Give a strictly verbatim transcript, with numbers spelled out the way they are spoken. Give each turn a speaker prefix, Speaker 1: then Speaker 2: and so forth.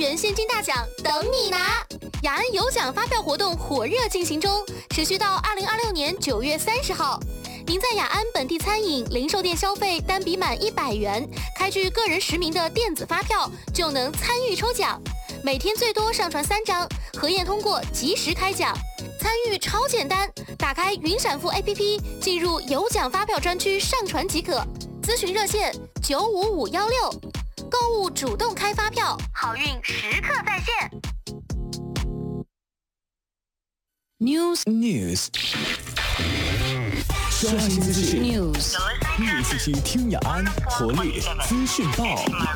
Speaker 1: 元现金大奖等你拿！雅安有奖发票活动火热进行中，持续到二零二六年九月三十号。您在雅安本地餐饮、零售店消费单笔满一百元，开具个人实名的电子发票，就能参与抽奖。每天最多上传三张，核验通过及时开奖。参与超简单，打开云闪付 A P P， 进入有奖发票专区上传即可。咨询热线九五五幺六，购物主动开发票，好运时刻在线。
Speaker 2: News
Speaker 3: News， 刷新资讯
Speaker 2: News，
Speaker 3: 一零四七听雅安活力资讯报。